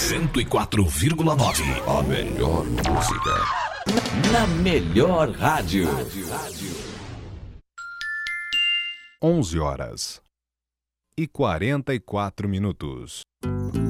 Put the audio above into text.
104,9. A melhor música. Na melhor rádio. 11 horas e 44 minutos.